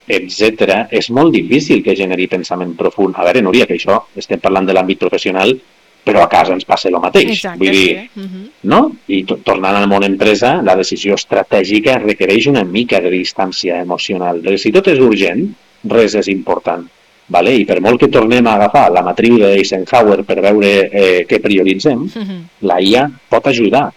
etc., és molt difícil que generi pensament profund. A veure, Núria, que això estem parlant de l'àmbit professional, però a casa ens passa el mateix. Vull Exacte, dir, sí. no? I tornant al món empresa, la decisió estratègica requereix una mica de distància emocional. Si tot és urgent, res és important. Vale? I per molt que tornem a agafar la matriu d'Eisenhower per veure què prioritzem, la IA pot ajudar,